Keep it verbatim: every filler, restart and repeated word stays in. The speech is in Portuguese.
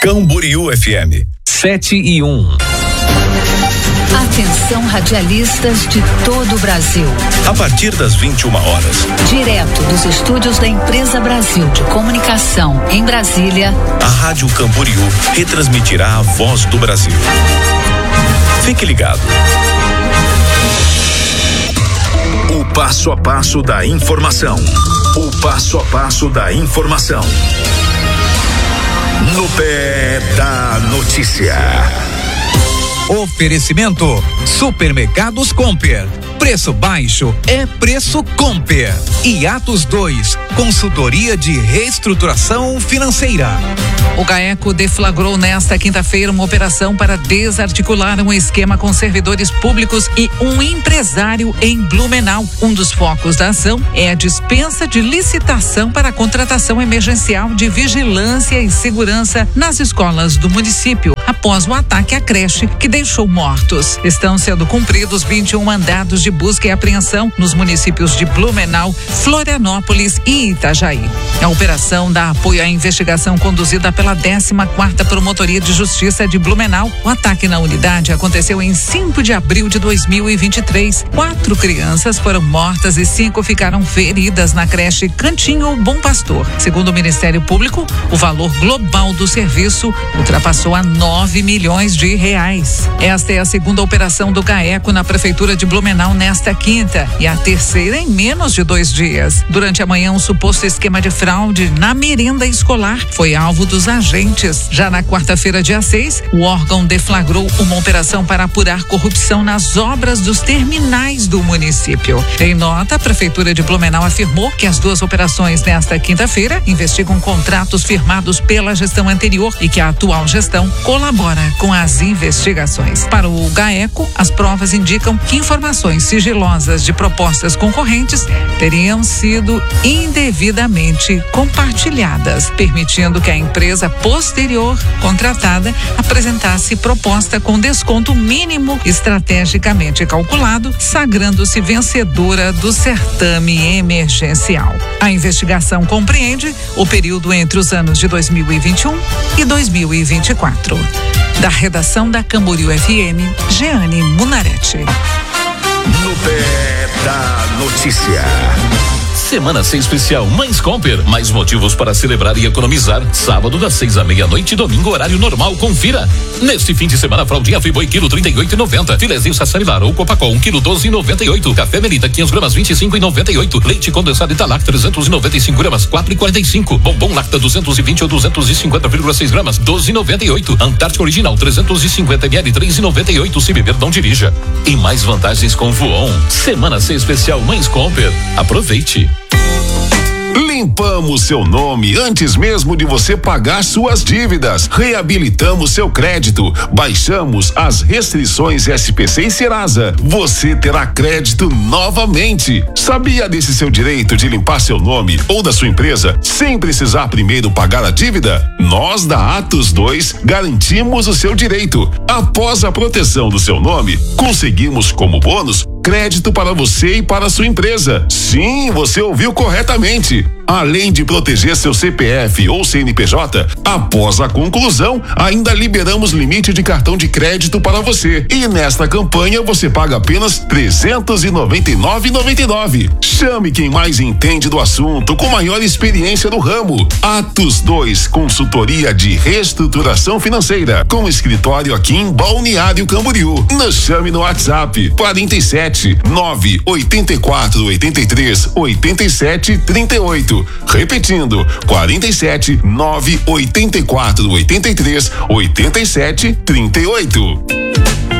Camboriú F M sete e um. Atenção radialistas de todo o Brasil. A partir das vinte e uma horas, direto dos estúdios da Empresa Brasil de Comunicação em Brasília, a Rádio Camboriú retransmitirá a voz do Brasil. Fique ligado. O passo a passo da informação. O passo a passo da informação. No pé da notícia. Oferecimento Supermercados Comper. Preço baixo é preço Comper. E Atos dois, consultoria de reestruturação financeira. O GAECO deflagrou nesta quinta-feira uma operação para desarticular um esquema com servidores públicos e um empresário em Blumenau. Um dos focos da ação é a dispensa de licitação para a contratação emergencial de vigilância e segurança nas escolas do município, após o ataque à creche que deixou mortos. Estão sendo cumpridos vinte e um mandados de busca e apreensão nos municípios de Blumenau, Florianópolis e Itajaí. A operação dá apoio à investigação conduzida pela décima quarta Promotoria de Justiça de Blumenau. O ataque na unidade aconteceu em cinco de abril de dois mil e vinte e três. Quatro crianças foram mortas e cinco ficaram feridas na creche Cantinho Bom Pastor. Segundo o Ministério Público, o valor global do serviço ultrapassou a nove milhões de reais. Esta é a segunda operação do GAECO na Prefeitura de Blumenau nesta quinta e a terceira em menos de dois dias. Durante a manhã, um suposto esquema de fraude na merenda escolar foi alvo dos agentes. Já na quarta-feira, dia seis, o órgão deflagrou uma operação para apurar corrupção nas obras dos terminais do município. Em nota, a Prefeitura de Blumenau afirmou que as duas operações nesta quinta-feira investigam contratos firmados pela gestão anterior e que a atual gestão colabora com as investigações. Para o GAECO, as provas indicam que informações sigilosas de propostas concorrentes teriam sido indevidamente compartilhadas, permitindo que a empresa posterior contratada apresentasse proposta com desconto mínimo estrategicamente calculado, sagrando-se vencedora do certame emergencial. A investigação compreende o período entre os anos de dois mil e vinte e um e dois mil e vinte e quatro. Da redação da Camboriú F M, Jeane Munarete. No pé da notícia. Semana C especial Mães Comper. Mais motivos para celebrar e economizar. Sábado das seis à meia-noite e domingo horário normal. Confira. Neste fim de semana, fraldinha Friboi quilo trinta e oito e noventa. Filezinho Sassanilar ou Copacol um quilo doze e noventa e oito. Café Melita quinhentos gramas vinte e cinco e noventa e oito. Leite condensado Italac trezentos e noventa e cinco gramas quatro e quarenta e cinco. Bombom Lacta duzentos e vinte ou duzentos e cinquenta vírgula seis gramas doze e noventa e oito. Antártica Original trezentos e cinquenta mililitros três e noventa e oito. Se beber não dirija. E mais vantagens com Voon. Semana C especial Mães Comper. Aproveite. Limpamos seu nome antes mesmo de você pagar suas dívidas. Reabilitamos seu crédito. Baixamos as restrições S P C e Serasa. Você terá crédito novamente. Sabia desse seu direito de limpar seu nome ou da sua empresa sem precisar primeiro pagar a dívida? Nós da Atos dois garantimos o seu direito. Após a proteção do seu nome, conseguimos como bônus crédito para você e para a sua empresa. Sim, você ouviu corretamente. Além de proteger seu C P F ou C N P J, após a conclusão, ainda liberamos limite de cartão de crédito para você. E nesta campanha você paga apenas trezentos e noventa e nove reais e noventa e nove centavos. Chame quem mais entende do assunto, com maior experiência no ramo. Atos dois, consultoria de reestruturação financeira, com escritório aqui em Balneário Camboriú. Nos chame no WhatsApp quarenta e sete, nove oitenta e quatro, oitenta e três, oitenta e sete, trinta e oito. Repetindo, quarenta e sete, nove oitenta e quatro, oitenta e três, oitenta e sete, trinta e oito.